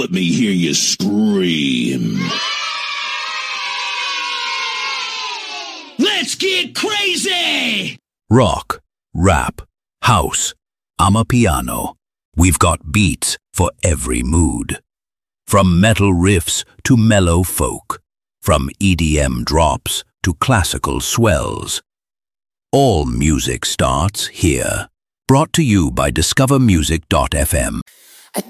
Let me hear you scream. Let's get crazy! Rock, rap, house, amapiano. We've got beats for every mood. From metal riffs to mellow folk. From EDM drops to classical swells. All music starts here. Brought to you by discovermusic.fm.